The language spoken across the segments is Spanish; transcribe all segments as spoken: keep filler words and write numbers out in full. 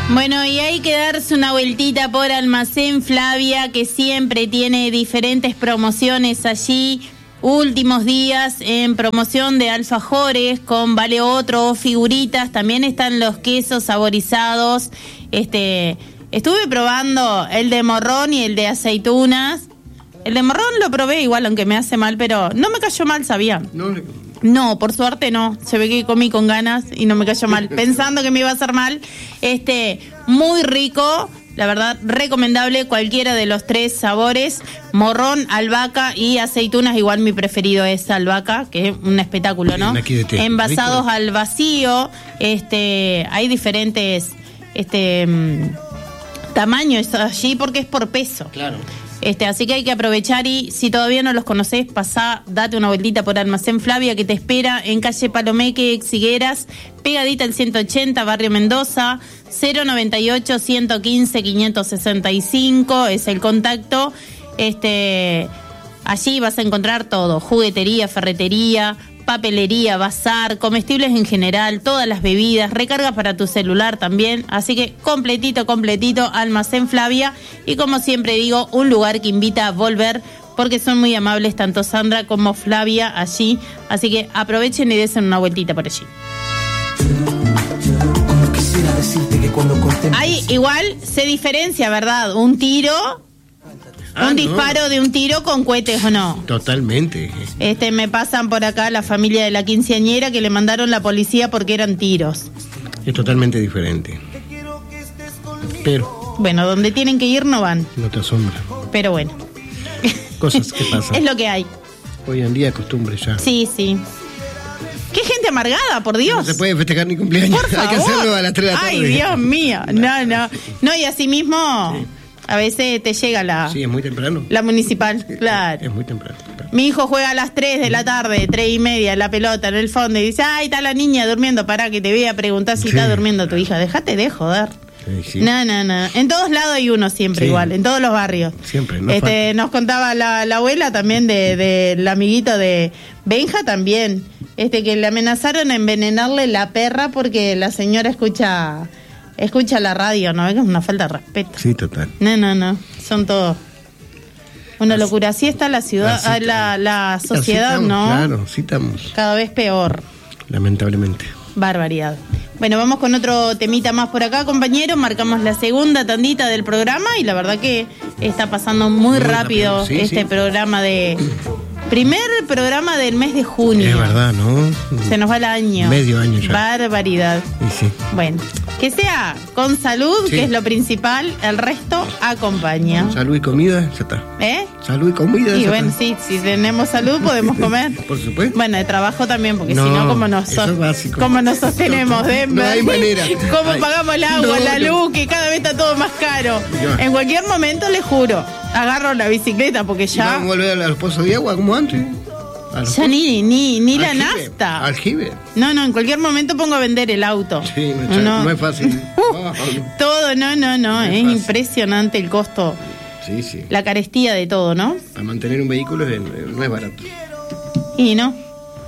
Bueno, y hay que darse una vueltita por Almacén Flavia, que siempre tiene diferentes promociones allí. Últimos días en promoción de alfajores con vale otro, figuritas. También están los quesos saborizados. Este, estuve probando el de morrón y el de aceitunas. El de morrón lo probé igual, aunque me hace mal, pero no me cayó mal, ¿sabían? No, No, por suerte no. Se ve que comí con ganas y no me cayó mal, pensando que me iba a hacer mal. Este, muy rico, la verdad, recomendable cualquiera de los tres sabores: morrón, albahaca y aceitunas. Igual mi preferido es albahaca, que es un espectáculo, ¿no? Envasados rico. Al vacío. Este, hay diferentes este tamaños allí porque es por peso. Claro. Este, así que hay que aprovechar, y si todavía no los conocés, pasá, date una vueltita por Almacén Flavia, que te espera en calle Palomeque, Exigueras, pegadita al ciento ochenta, Barrio Mendoza. Cero noventa y ocho, ciento quince, quinientos sesenta y cinco es el contacto. Este, allí vas a encontrar todo: juguetería, ferretería, papelería, bazar, comestibles en general, todas las bebidas, recargas para tu celular también. Así que completito, completito, Almacén Flavia. Y como siempre digo, un lugar que invita a volver, porque son muy amables tanto Sandra como Flavia allí. Así que aprovechen y desen una vueltita por allí. Ahí igual se diferencia, ¿verdad? Un tiro... Ah, un disparo no. de un tiro con cohetes, ¿o no? Totalmente. Este, me pasan por acá la familia de la quinceañera que le mandaron la policía porque eran tiros. Es totalmente diferente. Pero... Bueno, donde tienen que ir no van. No te asombra. Pero bueno. Cosas que pasan. Es lo que hay. Hoy en día costumbre ya. Sí, sí. Qué gente amargada, por Dios. No se puede festejar ni cumpleaños. Por favor. Hay que hacerlo a las tres de la tarde. Ay, Dios mío. No, no. No, y así mismo... Sí. A veces te llega la... Sí, es muy temprano. La municipal, claro. Es muy temprano. temprano. Mi hijo juega a las tres de la tarde, tres y media, la pelota en el fondo, y dice, ay, está la niña durmiendo, pará que te voy a preguntar si sí. está durmiendo tu hija. Déjate de joder. Sí, sí. No, no, no. En todos lados hay uno siempre sí. igual, en todos los barrios. Siempre, no este, Nos contaba la, la abuela también de, de el amiguito de Benja también, este que le amenazaron a envenenarle la perra porque la señora escucha... Escucha la radio, ¿no? Es una falta de respeto. Sí, total. No, no, no. Son todos una locura. Así está la ciudad, ah, la, la sociedad, estamos, ¿no? Claro, sí estamos. Cada vez peor. Lamentablemente. Barbaridad. Bueno, vamos con otro temita más por acá, compañeros. Marcamos la segunda tandita del programa y la verdad que está pasando muy, muy rápido, rápido. Sí, este sí. programa de... Primer programa del mes de junio. Es verdad, ¿no? Se nos va el año. Medio año ya. Barbaridad. Y sí. Bueno, que sea con salud, sí. que es lo principal, el resto acompaña. Con salud y comida, ya está. ¿Eh? Salud y comida, y ya bueno, está. sí, si tenemos salud podemos comer. Por supuesto. Bueno, de trabajo también, porque no, si no, ¿cómo nos, eso es básico. ¿cómo nos sostenemos, no, Denver? No hay manera. ¿Cómo Ay. pagamos el agua, no, la no. luz, que cada vez está todo más caro? Yo. En cualquier momento, les juro, agarro la bicicleta porque ya... ¿Vamos a volver a los pozos de agua como antes? Ya ni, ni, ni la nafta. Aljibe. No, no, en cualquier momento pongo a vender el auto. Sí, no, no. no es fácil. Uh, todo, no, no, no. no es, es impresionante el costo. Sí, sí. La carestía de todo, ¿no? Para mantener un vehículo es, no es barato. Y no.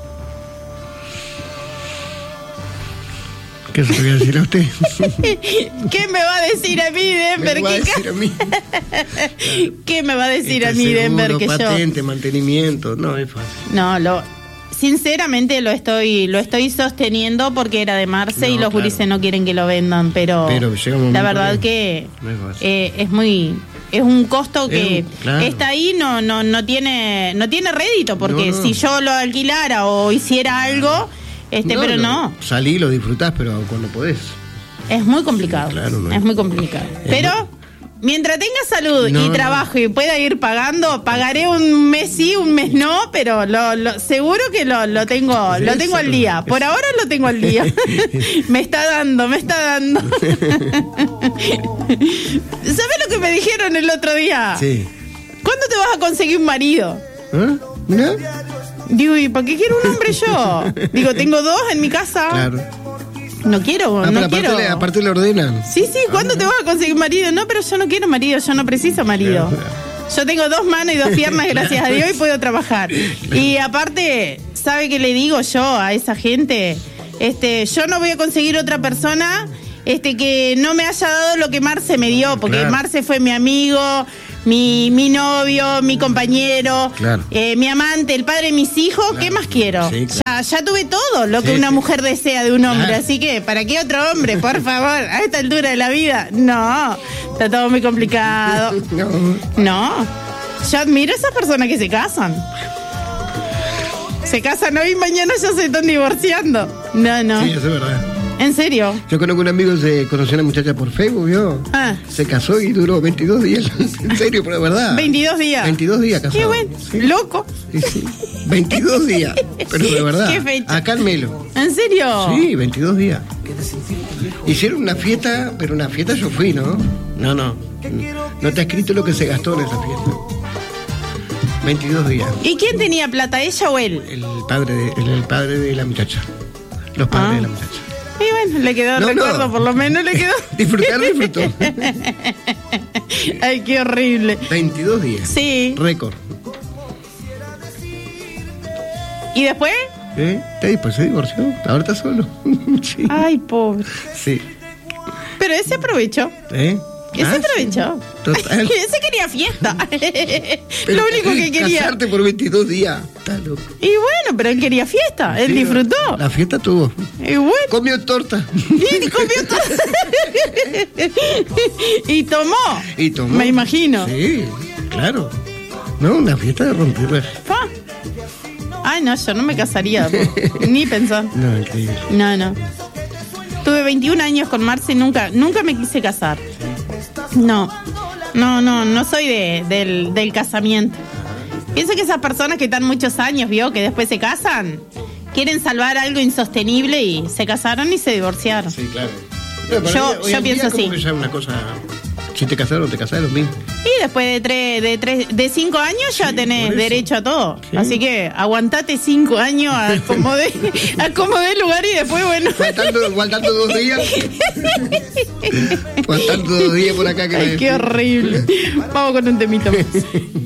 ¿Qué se le voy a decir a usted? ¿Qué me va a decir a mí, Denver? ¿Qué me va a decir a mí? ¿Qué me va a decir Esto a mí, seguro, Denver? Que patente, yo... mantenimiento, no es fácil. No, lo... Sinceramente lo estoy lo estoy sosteniendo porque era de Marce no, y los claro. gurises no quieren que lo vendan, pero, pero la verdad que, que no es, eh, es muy... Es un costo que es, claro. está ahí, no no no tiene no tiene rédito, porque no, no. si yo lo alquilara o hiciera algo... Este, no, pero no. Salí y lo disfrutás, pero cuando podés. Es muy complicado. Sí, claro, no es muy complicado. Es pero muy... mientras tenga salud no, y trabajo no. y pueda ir pagando, pagaré un mes sí, un mes no, pero lo, lo, seguro que lo, lo tengo, sí, lo tengo al día. Por ahora lo tengo al día. me está dando, me está dando. ¿Sabes lo que me dijeron el otro día? Sí. ¿Cuándo te vas a conseguir un marido? ¿Eh? ¿Mira? Digo, ¿y para qué quiero un hombre yo? Digo, tengo dos en mi casa. Claro. No quiero, ah, no aparte quiero. Le, aparte le ordenan. Sí, sí, ¿cuándo ah, te vas a conseguir marido? No, pero yo no quiero marido, yo no preciso marido. Claro. Yo tengo dos manos y dos piernas, gracias a Dios, y puedo trabajar. Y aparte, ¿sabe qué le digo yo a esa gente? Este, yo no voy a conseguir otra persona este que no me haya dado lo que Marce me dio, porque Claro. Marce fue mi amigo, mi, mi novio, mi compañero, Claro. eh, mi amante, el padre de mis hijos. Claro. ¿Qué más quiero? Sí, claro. ya, ya tuve todo lo que Sí, una sí. mujer desea de un hombre, Claro. así que ¿para qué otro hombre? Por favor, a esta altura de la vida. No, está todo muy complicado. No. No, yo admiro a esas personas que se casan. Se casan hoy y mañana ya se están divorciando. No, no. Sí, eso es verdad. ¿En serio? Yo conozco un amigo que se conoció a una muchacha por Facebook, ¿vio? Ah. Se casó y duró veintidós días. En serio, pero es verdad. veintidós días. veintidós días casado. Qué bueno. Sí. Loco. Sí, sí. veintidós días. Pero de verdad. ¿Qué fecha? Acá en Melo. ¿En serio? Sí, veintidós días. Hicieron una fiesta, pero una fiesta yo fui, ¿no? No, no. No está escrito lo que se gastó en esa fiesta. veintidós días. ¿Y quién tenía plata, ella o él? El padre de, el, el padre de la muchacha. Los padres Ah. de la muchacha. Y bueno, le quedó el No, no. recuerdo, por lo menos le quedó. Disfrutar, disfrutó. Ay, qué horrible. veintidós días. Sí. Récord. ¿Y después? ¿Eh? Y después se divorció. Ahora está solo. Sí. Ay, pobre. Sí. Pero ese aprovechó. ¿Eh? Ese Ah, aprovechó. Total. Ese quería fiesta. Pero Lo único que quería. Casarte por veintidós días. Está loco. Y bueno, pero él quería fiesta. Él Sí, disfrutó. La fiesta tuvo. Y bueno. Comió torta. Y comió todo. Y tomó. Y tomó. Me imagino. Sí, claro. No, una fiesta de romper. Pa. Ay, no, yo no me casaría. po. Ni pensar. No, increíble. No, no. Tuve veintiún años con Marce y nunca, nunca me quise casar. No. No, no, no soy de, del, del casamiento. Pienso que esas personas que están muchos años, vio, que después se casan, quieren salvar algo insostenible y se casaron y se divorciaron. Sí, claro. No, para Yo- mí, hoy yo en pienso día como así. que ya es una cosa. Si te casaron o te casaron, lo mismo. Y después de tres, de tres, de cinco años ya Sí, tenés por eso. derecho a todo. Sí. Así que aguantate cinco años a como de, a como de lugar y después, bueno. Faltando, faltando dos días. Faltando dos días por acá que Ay, me- qué horrible. Vamos con un temito más.